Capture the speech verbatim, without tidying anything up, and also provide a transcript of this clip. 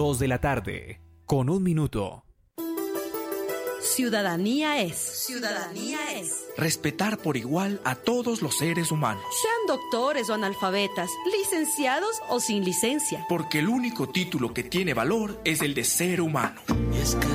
dos de la tarde, con un minuto. Ciudadanía es. Ciudadanía es. Respetar por igual a todos los seres humanos. Sean doctores o analfabetas, licenciados o sin licencia. Porque el único título que tiene valor es el de ser humano. Y es que